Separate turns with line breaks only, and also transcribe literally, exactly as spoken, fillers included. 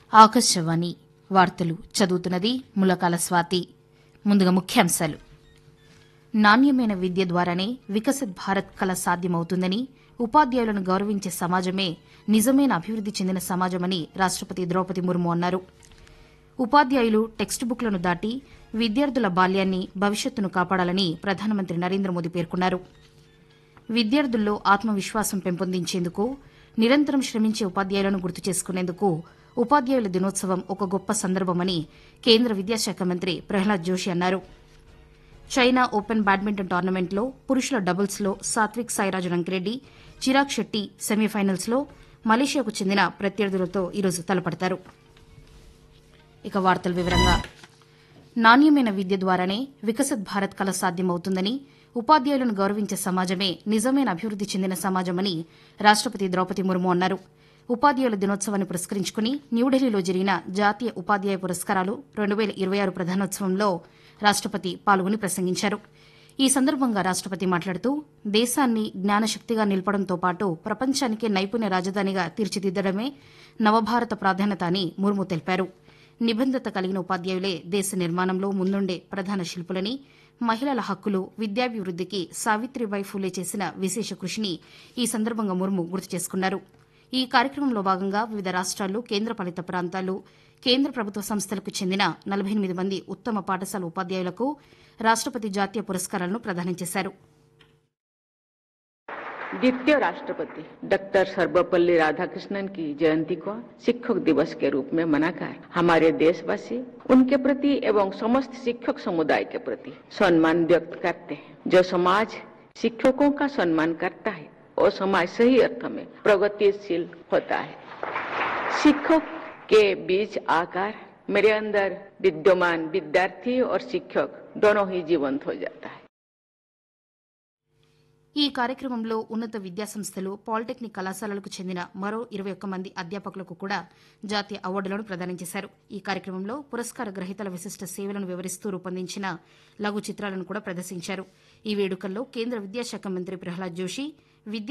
ఆకాశవాణి వార్తలు చదువుతున్నది ములకాల స్వాతి. ముందుగా ముఖ్యాంశాలు. నాణ్యమైన విద్య ద్వారానే వికసిత్ భారత్ కల సాధ్యమవుతుందని, ఉపాధ్యాయులను గౌరవించే సమాజమే నిజమైన అభివృద్ది చెందిన సమాజమని రాష్టపతి ద్రౌపది ముర్ము అన్నారు. ఉపాధ్యాయులు టెక్స్ట్ బుక్లను దాటి విద్యార్థుల బాల్యాన్ని, భవిష్యత్తును కాపాడాలని ప్రధానమంత్రి నరేంద్ర మోదీ పేర్కొన్నారు. విద్యార్థుల్లో ఆత్మవిశ్వాసం పెంపొందించేందుకు, నిరంతరం శ్రమించే ఉపాధ్యాయులను గుర్తు చేసుకునేందుకు ఉపాధ్యాయుల దినోత్సవం ఒక గొప్ప సందర్భమని కేంద్ర విద్యాశాఖ మంత్రి ప్రహ్లాద్ జోషి అన్నారు. చైనా ఓపెన్ బ్యాడ్మింటన్ టోర్నమెంట్లో పురుషుల డబుల్స్లో సాత్విక్ సాయిరాజ్ రంకిరెడ్డి, చిరాగ్ షెట్టి సెమీఫైనల్స్లో మలేషియాకు చెందిన ప్రత్యర్థులతో ఈరోజు తలపడతారు. ఇక వార్తల వివరంగా. నాణ్యమైన విద్య ద్వారానే వికసిత్ భారత్ కల సాధ్యమవుతుందని, ఉపాధ్యాయులను గౌరవించే సమాజమే నిజమైన అభివృద్ది చెందిన సమాజమని రాష్టపతి ద్రౌపది ముర్ము అన్నారు. ఉపాధ్యాయుల దినోత్సవాన్ని పురస్కరించుకుని న్యూఢిల్లీలో జరిగిన జాతీయ ఉపాధ్యాయ పురస్కారాలు రెండు వేల ఇరవై ఆరు ప్రధానోత్సవంలో రాష్టపతి పాల్గొని ప్రసంగించారు. ఈ సందర్భంగా రాష్టపతి మాట్లాడుతూ, దేశాన్ని జ్ఞానశక్తిగా నిలపడంతో పాటు ప్రపంచానికే నైపుణ్య రాజధానిగా తీర్చిదిద్దడమే నవభారత ప్రాధాన్యత అని ముర్ము తెలిపారు. నిబద్దత కలిగిన ఉపాధ్యాయులే దేశ నిర్మాణంలో ముందుండే ప్రధాన శిల్పులని, మహిళల హక్కులు, విద్యాభివృద్దికి సావిత్రిబాయి ఫూలే చేసిన విశేష కృషిని ఈ సందర్భంగా ముర్ము గుర్తు చేసుకున్నారు. ఈ కార్యక్రమంలో భాగంగా వివిధ రాష్ట్రాలు, కేంద్రపాలిత ప్రాంతాలు, కేంద్ర ప్రభుత్వ సంస్థలకు చెందిన నలభై ఎనిమిది మంది ఉత్తమ పాఠశాల ఉపాధ్యాయులకు రాష్టపతి జాతీయ పురస్కారాలను ప్రదానం చేశారు.
द्वितीय राष्ट्रपति डॉक्टर सर्वपल्ली राधाकृष्णन की जयंती को शिक्षक दिवस के रूप में मनाकर हमारे देशवासी उनके प्रति एवं समस्त शिक्षक समुदाय के प्रति सम्मान व्यक्त करते हैं. जो समाज शिक्षकों का सम्मान करता है और समाज सही अर्थ में प्रगतिशील होता है. शिक्षक के बीच आकर मेरे अंदर विद्यमान विद्यार्थी और शिक्षक दोनों ही जीवंत हो जाता है.
ఈ కార్యక్రమంలో ఉన్నత విద్యాసంస్థలు, పాలిటెక్నిక్ కళాశాలలకు చెందిన మరో ఇరవై ఒక్క మంది అధ్యాపకులకు కూడా జాతీయ అవార్డులను ప్రదానం చేశారు. ఈ కార్యక్రమంలో పురస్కార గ్రహీతల విశిష్ట సేవలను వివరిస్తూ రూపొందించిన లఘు చిత్రాలను కూడా ప్రదర్శించారు. ఈ వేడుకల్లో కేంద్ర విద్యాశాఖ మంత్రి ప్రహ్లాద్ జోషి, విద్యా